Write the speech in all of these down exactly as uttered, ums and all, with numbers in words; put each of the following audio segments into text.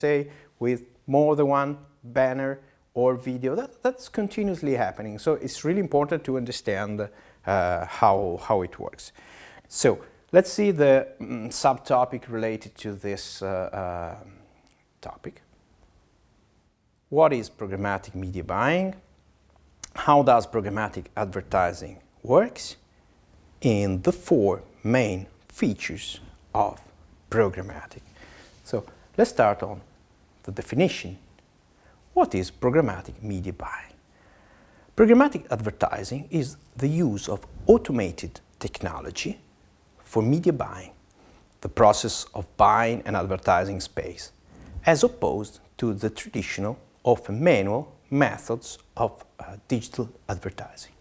say, with more than one banner or video. That, that's continuously happening. So it's really important to understand uh, how, how it works. So let's see the um, subtopic related to this uh, uh, topic. What is programmatic media buying? How does programmatic advertising works? In the four main features of programmatic. So let's start on the definition. What is programmatic media buying? Programmatic advertising is the use of automated technology for media buying, the process of buying an advertising space, as opposed to the traditional, often manual, methods of uh, digital advertising.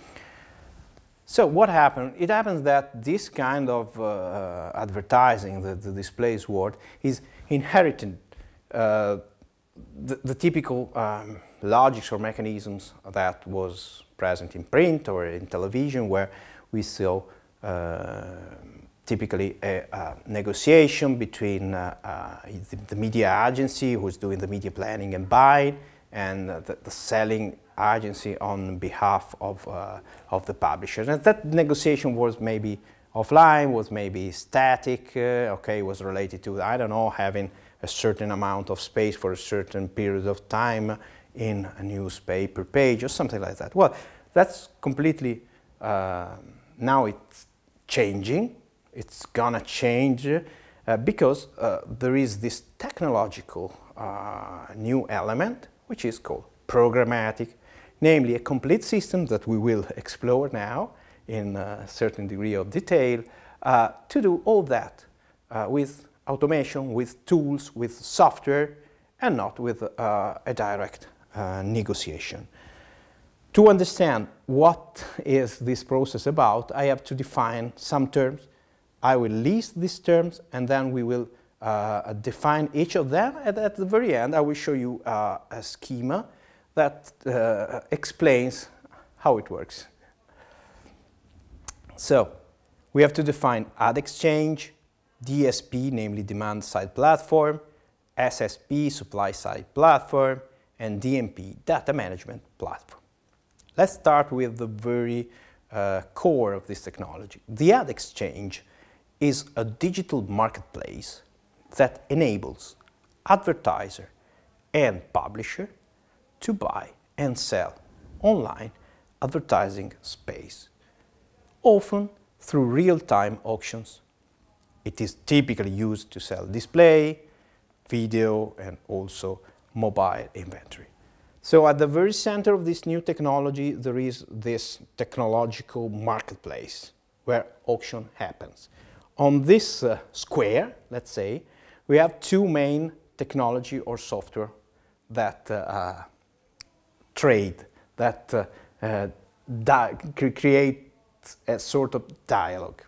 So what happened? It happens that this kind of uh, advertising, the, the displays word, is inherited uh, the, the typical um, logics or mechanisms that was present in print or in television, where we saw uh, typically a, a negotiation between uh, uh, the, the media agency who's doing the media planning and buying, and uh, the, the selling agency on behalf of, uh, of the publisher. And that negotiation was maybe offline, was maybe static, uh, okay, was related to, I don't know, having a certain amount of space for a certain period of time in a newspaper page or something like that. Well, that's completely, uh, now it's changing, it's gonna change uh, because uh, there is this technological uh, new element which is called programmatic, namely a complete system that we will explore now in a certain degree of detail uh, to do all that uh, with automation, with tools, with software, and not with uh, a direct uh, negotiation. To understand what is this process about, I have to define some terms. I will list these terms, and then we will uh, define each of them, and at the very end I will show you uh, a schema that uh, explains how it works. So we have to define ad exchange, D S P, namely demand side platform, S S P, supply side platform, and D M P, data management platform. Let's start with the very uh, core of this technology. The ad exchange is a digital marketplace that enables advertiser and publisher to buy and sell online advertising space, often through real-time auctions. It is typically used to sell display, video, and also mobile inventory. So at the very center of this new technology, there is this technological marketplace where auction happens. On this uh, square, let's say, we have two main technology or software that uh, uh, trade, that uh, uh, create a sort of dialogue.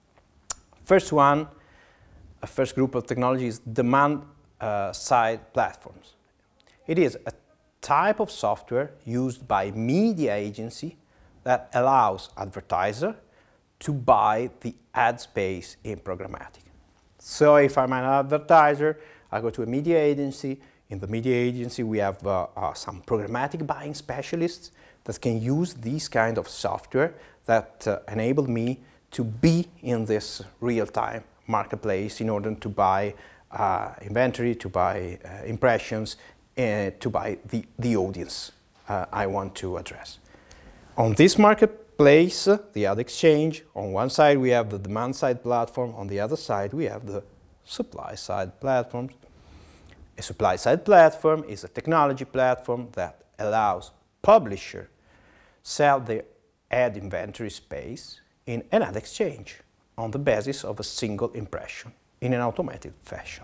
First one, a first group of technologies, demand uh, side platforms. It is a type of software used by media agency that allows advertiser to buy the ad space in programmatic. So if I'm an advertiser, I go to a media agency. In the media agency, we have uh, uh, some programmatic buying specialists that can use this kind of software that uh, enable me to be in this real-time marketplace in order to buy uh, inventory, to buy uh, impressions, uh, to buy the, the audience uh, I want to address. On this marketplace, uh, the ad exchange, on one side we have the demand-side platform, on the other side we have the supply-side platforms. A supply-side platform is a technology platform that allows publisher sell their ad inventory space in an ad exchange on the basis of a single impression in an automated fashion.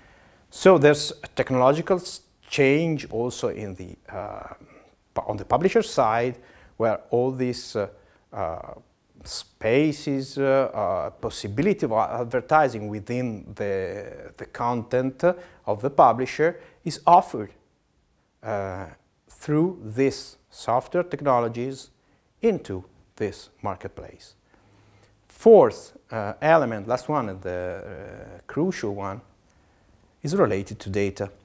So there's a technological change also in the, uh, on the publisher side, where all these uh, uh, spaces, uh, uh, possibility of advertising within the, the content of the publisher is offered uh, through these software technologies into this marketplace. Fourth uh, element, last one, the uh, crucial one, is related to data.